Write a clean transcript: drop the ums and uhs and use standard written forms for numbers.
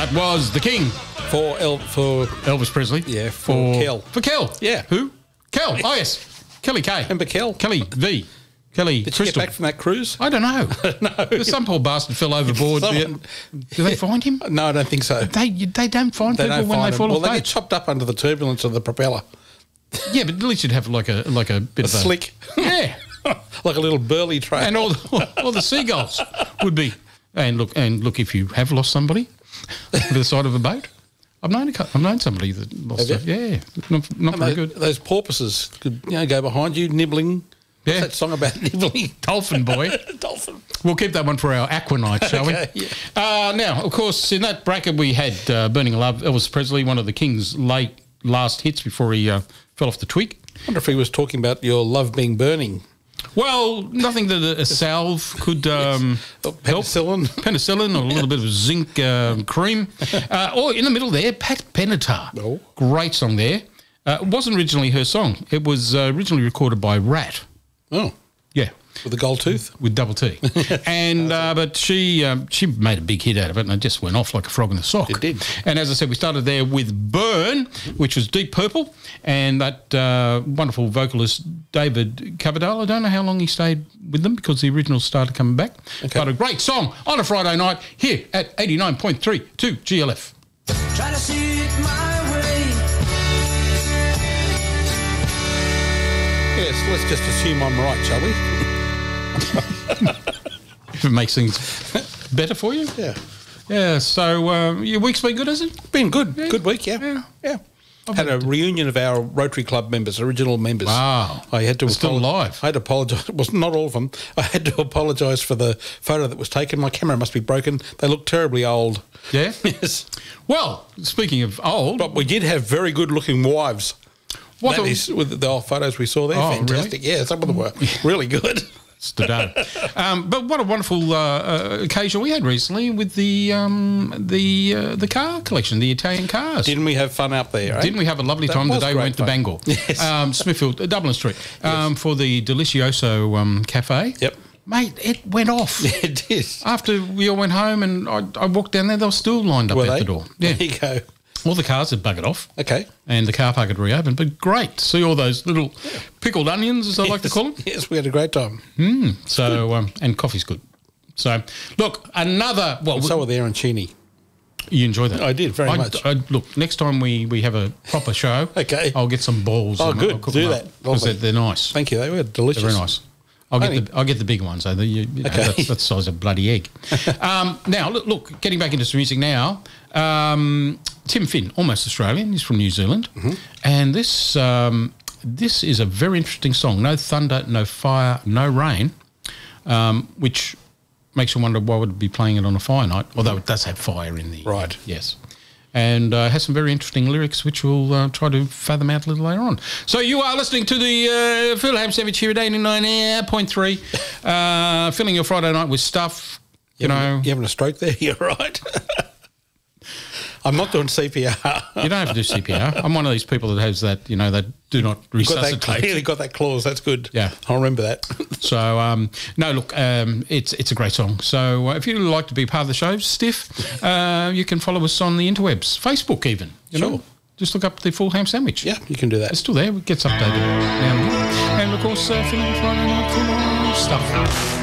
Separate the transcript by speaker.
Speaker 1: That was The King.
Speaker 2: For
Speaker 1: Elvis Presley.
Speaker 2: Yeah, for Kel.
Speaker 1: For Kel.
Speaker 2: Yeah.
Speaker 1: Who? Kel. Oh, yes. Kelly K.
Speaker 2: Remember Kel?
Speaker 1: Kelly V. Kelly
Speaker 2: Did
Speaker 1: Crystal.
Speaker 2: she get back from that cruise?
Speaker 1: I don't know.
Speaker 2: No.
Speaker 1: Some poor bastard fell overboard.
Speaker 2: Someone-
Speaker 1: Do they find him?
Speaker 2: No, I don't think so.
Speaker 1: They don't find
Speaker 2: They
Speaker 1: people
Speaker 2: don't
Speaker 1: when
Speaker 2: find
Speaker 1: they
Speaker 2: them.
Speaker 1: fall
Speaker 2: Well,
Speaker 1: off
Speaker 2: they get
Speaker 1: boats.
Speaker 2: chopped up under the turbulence of the propeller.
Speaker 1: Yeah, but at least you'd have like a bit of a
Speaker 2: Slick.
Speaker 1: Yeah.
Speaker 2: Like a little burly train.
Speaker 1: And all the seagulls would be. And look, if you have lost somebody to the side of a boat, I've known somebody that lost
Speaker 2: Have
Speaker 1: it. Yeah, not very good.
Speaker 2: Those porpoises could go behind you nibbling.
Speaker 1: Yeah.
Speaker 2: What's that song about nibbling?
Speaker 1: Dolphin boy.
Speaker 2: Dolphin.
Speaker 1: We'll keep that one for our Aqua Night, shall we?
Speaker 2: Yeah.
Speaker 1: Now, of course, in that bracket we had Burning Love, Elvis Presley, one of the King's last hits before he fell off the twig.
Speaker 2: I wonder if he was talking about your love being burning.
Speaker 1: Well, nothing that a salve could help. Penicillin or a little bit of zinc cream. Or in the middle there, Pat Benatar.
Speaker 2: Oh.
Speaker 1: Great song there. It wasn't originally her song. It was originally recorded by Rat.
Speaker 2: Oh,
Speaker 1: Yeah.
Speaker 2: with the gold tooth?
Speaker 1: With double T. And but she made a big hit out of it and it just went off like a frog in a sock.
Speaker 2: It did.
Speaker 1: And as I said, we started there with Burn, which was Deep Purple, and that wonderful vocalist David Coverdale. I don't know how long he stayed with them because the original started coming back.
Speaker 2: Okay.
Speaker 1: But a great song on a Friday night here at 89.3 to GLF.
Speaker 3: Try to see it my way.
Speaker 2: Yes, let's just assume I'm right, shall we?
Speaker 1: If it makes things better for you.
Speaker 2: Yeah.
Speaker 1: Yeah, so your week's been good, has it?
Speaker 2: Been good.
Speaker 1: Yeah.
Speaker 2: Good week, yeah.
Speaker 1: Yeah.
Speaker 2: Had a reunion of our Rotary Club members, original members.
Speaker 1: Wow.
Speaker 2: I had to
Speaker 1: They're still alive.
Speaker 2: I had to apologise. It was not all of them. I had to apologise for the photo that was taken. My camera must be broken. They look terribly old.
Speaker 1: Yeah?
Speaker 2: Yes.
Speaker 1: Well, speaking of old...
Speaker 2: But we did have very good-looking wives.
Speaker 1: What
Speaker 2: That
Speaker 1: a-
Speaker 2: is, with the old photos we saw there,
Speaker 1: Oh,
Speaker 2: fantastic.
Speaker 1: really?
Speaker 2: Yeah, some of them were really good.
Speaker 1: Today. But what a wonderful occasion we had recently with the car collection, the Italian cars.
Speaker 2: Didn't we have fun up there, eh?
Speaker 1: Didn't we have a lovely
Speaker 2: That
Speaker 1: time the
Speaker 2: was
Speaker 1: day we
Speaker 2: great
Speaker 1: went to
Speaker 2: fun.
Speaker 1: Bangor?
Speaker 2: Yes.
Speaker 1: Smithfield, Dublin Street, for the Delicioso Cafe.
Speaker 2: Yep.
Speaker 1: Mate, it went off.
Speaker 2: It did.
Speaker 1: After we all went home and I walked down there, they were still lined up
Speaker 2: Were
Speaker 1: at
Speaker 2: they?
Speaker 1: the door. Yeah.
Speaker 2: There you go.
Speaker 1: All the cars had buggered off.
Speaker 2: Okay.
Speaker 1: And the car park had reopened. But great to see all those little pickled onions, as I like to call them.
Speaker 2: Yes, we had a great time.
Speaker 1: So, and coffee's good. So, look, another... Well,
Speaker 2: So were the arancini.
Speaker 1: you enjoyed that?
Speaker 2: I did, very much.
Speaker 1: Look, next time we have a proper show,
Speaker 2: Okay.
Speaker 1: I'll get some balls.
Speaker 2: Oh,
Speaker 1: and
Speaker 2: good.
Speaker 1: I'll cook
Speaker 2: Do
Speaker 1: them
Speaker 2: that.
Speaker 1: up, 'cause
Speaker 2: Lovely.
Speaker 1: they're nice.
Speaker 2: Thank you. They were delicious.
Speaker 1: They're very nice. I'll get the big ones. So you know,
Speaker 2: Okay.
Speaker 1: that's the size of a bloody egg. Now, look, getting back into some music now. Tim Finn, almost Australian. He's from New Zealand, and this is a very interesting song. No thunder, no fire, no rain, which makes you wonder why would it be playing it on a fire night. Although it does have fire in the
Speaker 2: Right.
Speaker 1: Yes. And has some very interesting lyrics, which we'll try to fathom out a little later on. So you are listening to the Phil Ham Savage here at 89.3, filling your Friday night with stuff, you know.
Speaker 2: You having a stroke there? You're right. I'm not doing CPR.
Speaker 1: You don't have to do CPR. I'm one of these people that has that, that do not resuscitate.
Speaker 2: Clearly got that clause. That's good.
Speaker 1: Yeah.
Speaker 2: I'll remember that.
Speaker 1: So, no, look, it's a great song. So if you'd like to be part of the show, Stiff, you can follow us on the interwebs, Facebook even. You know,
Speaker 2: Sure.
Speaker 1: just look up the Full Ham Sandwich.
Speaker 2: Yeah, you can do that.
Speaker 1: It's still there. It gets updated now and then. And, of course, filling Friday night full of stuff.